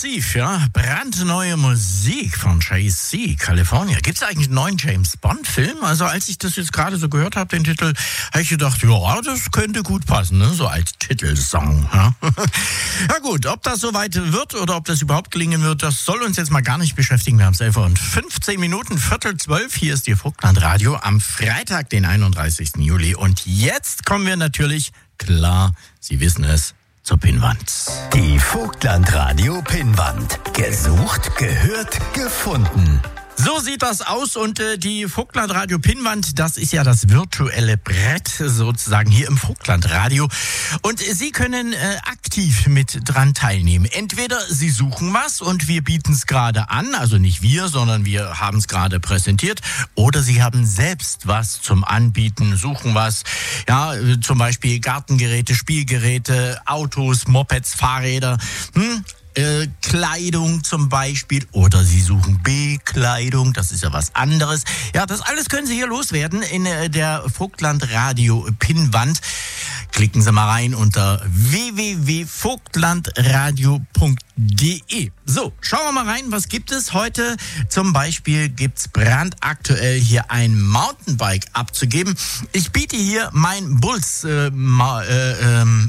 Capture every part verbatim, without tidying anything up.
Exklusiv, ja. Brandneue Musik von Jay-Z, California. Gibt es eigentlich einen neuen James Bond-Film? Also als ich das jetzt gerade so gehört habe, den Titel, habe ich gedacht, ja, das könnte gut passen, ne? So als Titelsong. Ja? Ja gut, ob das soweit wird oder ob das überhaupt gelingen wird, das soll uns jetzt mal gar nicht beschäftigen. Wir haben es elf und fünfzehn Minuten, Viertel zwölf. Hier ist Ihr Vogtland-Radio am Freitag, den einunddreißigsten Juli. Und jetzt kommen wir natürlich, klar, Sie wissen es, zur Pinnwand. Die Vogtland-Radio Pinnwand. Gesucht, gehört, gefunden. So sieht das aus und äh, die Vogtland-Radio Pinnwand, das ist ja das virtuelle Brett sozusagen hier im Vogtland-Radio. Und äh, Sie können äh, aktiv mit dran teilnehmen. Entweder Sie suchen was und wir bieten es gerade an, also nicht wir, sondern wir haben es gerade präsentiert. Oder Sie haben selbst was zum Anbieten, suchen was, ja, äh, zum Beispiel Gartengeräte, Spielgeräte, Autos, Mopeds, Fahrräder, hm? Äh, Kleidung zum Beispiel, oder Sie suchen Bekleidung, das ist ja was anderes. Ja, das alles können Sie hier loswerden in äh, der Vogtland-Radio Pinnwand. Klicken Sie mal rein unter w w w punkt vogtlandradio punkt d e. So, schauen wir mal rein, was gibt es heute? Zum Beispiel gibt's brandaktuell hier ein Mountainbike abzugeben. Ich biete hier mein Bulls äh, ma, äh, ähm,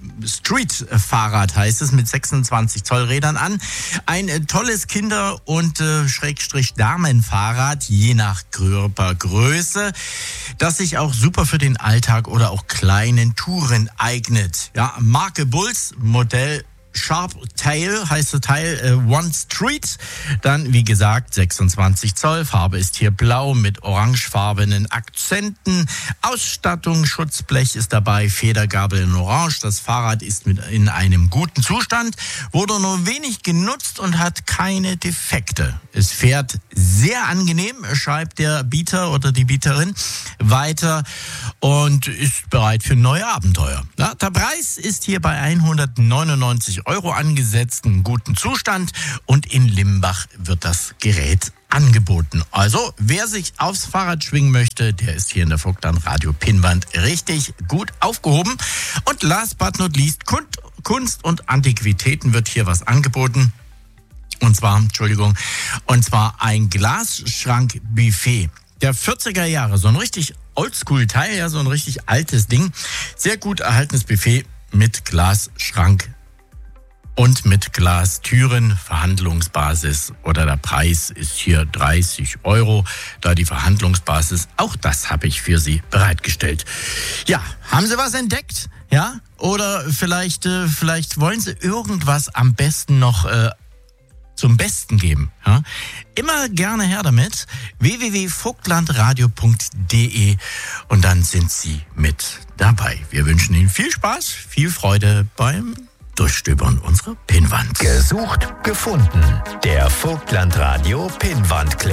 Street-Fahrrad, heißt es, mit sechsundzwanzig Zoll Rädern an. Ein äh, tolles Kinder- und äh, Schrägstrich Damenfahrrad, je nach Körpergröße, das sich auch super für den Alltag oder auch kleinen Touren eignet. Ja, Marke Bulls, Modell Sharp Tail heißt der Teil, äh, One Street. Dann, wie gesagt, sechsundzwanzig Zoll. Farbe ist hier blau mit orangefarbenen Akzenten. Ausstattung, Schutzblech ist dabei, Federgabel in orange. Das Fahrrad ist mit in einem guten Zustand, wurde nur wenig genutzt und hat keine Defekte. Es fährt sehr angenehm, schreibt der Bieter oder die Bieterin weiter und ist bereit für neue Abenteuer. Ja, der Preis ist hier bei hundertneunundneunzig Euro angesetzt, in gutem Zustand, und in Limbach wird das Gerät angeboten. Also, wer sich aufs Fahrrad schwingen möchte, der ist hier in der Vogtland-Radio Pinnwand richtig gut aufgehoben. Und last but not least, Kunst und Antiquitäten wird hier was angeboten. Und zwar, Entschuldigung, und zwar ein Glasschrankbuffet der vierziger Jahre. So ein richtig Oldschool-Teil, ja, so ein richtig altes Ding. Sehr gut erhaltenes Buffet mit Glasschrank und mit Glastüren, Verhandlungsbasis, oder der Preis ist hier dreißig Euro, da die Verhandlungsbasis, auch das habe ich für Sie bereitgestellt. Ja, haben Sie was entdeckt? Ja, oder vielleicht, äh, vielleicht wollen Sie irgendwas am besten noch äh, zum Besten geben. Ja? Immer gerne her damit. w w w punkt vogtlandradio punkt d e und dann sind Sie mit dabei. Wir wünschen Ihnen viel Spaß, viel Freude beim Durchstöbern unserer Pinnwand. Gesucht, gefunden. Der Vogtland-Radio Pinnwand.